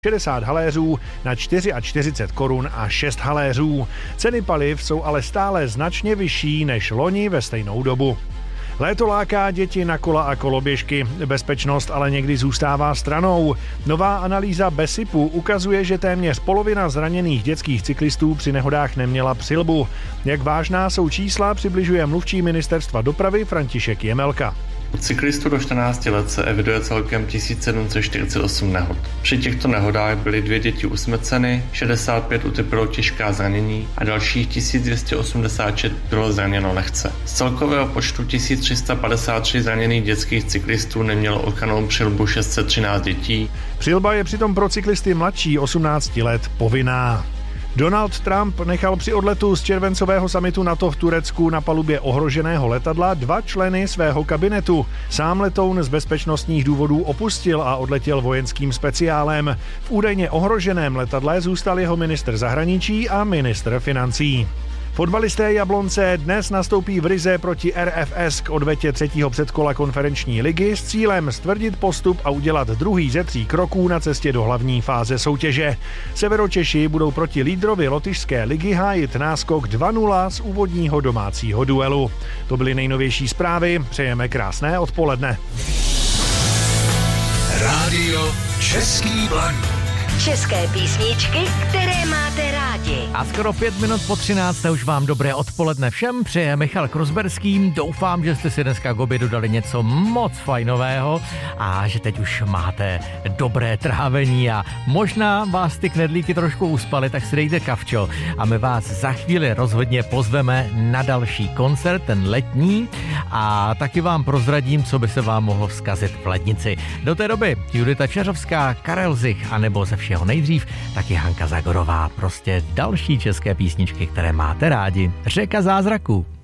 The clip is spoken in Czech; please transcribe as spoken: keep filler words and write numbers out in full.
šedesát haléřů na čtyřicet čtyři korun a šest haléřů. Ceny paliv jsou ale stále značně vyšší než loni ve stejnou dobu. Léto láká děti na kola a koloběžky. Bezpečnost ale někdy zůstává stranou. Nová analýza BESIPu ukazuje, že téměř polovina zraněných dětských cyklistů při nehodách neměla přilbu. Jak vážná jsou čísla, přibližuje mluvčí ministerstva dopravy František Jemelka. U cyklistů do čtrnácti let se eviduje celkem tisíc sedm set čtyřicet osm nehod. Při těchto nehodách byly dvě děti usmrceny, šedesát pět utrpělo těžká zranění a dalších tisíc dvě stě osmdesát šest bylo zraněno lehce. Z celkového počtu tisíc tři sta padesát tři zraněných dětských cyklistů nemělo ochrannou přilbu šest set třináct dětí. Přilba je přitom pro cyklisty mladší osmnácti let povinná. Donald Trump nechal při odletu z červencového summitu NATO v Turecku na palubě ohroženého letadla dva členy svého kabinetu. Sám letoun z bezpečnostních důvodů opustil a odletěl vojenským speciálem. V údajně ohroženém letadle zůstal jeho ministr zahraničí a ministr financí. Fotbalisté Jablonce dnes nastoupí v Rize proti R F S k odvetě třetího předkola konferenční ligy s cílem stvrdit postup a udělat druhý ze tří kroků na cestě do hlavní fáze soutěže. Severočeši budou proti lídrovi lotyšské ligy hájit náskok dva nula z úvodního domácího duelu. To byly nejnovější zprávy, přejeme krásné odpoledne. Rádio Český Blaník. České písničky, které máte rádi. A skoro pět minut po třinácté už vám dobré odpoledne všem přeje Michal Kruzberský. Doufám, že jste si dneska k obědu dali něco moc fajnového a že teď už máte dobré trávení a možná vás ty knedlíky trošku uspaly, tak si dejte kavčo a my vás za chvíli rozhodně pozveme na další koncert, ten letní, a taky vám prozradím, co by se vám mohlo vzkazit v lednici. Do té doby Judita Čeřovská, Karel Zich a nebo ze všeho nejdřív taky Hanka Zagorová. Prostě další české písničky, které máte rádi. Řeka zázraků.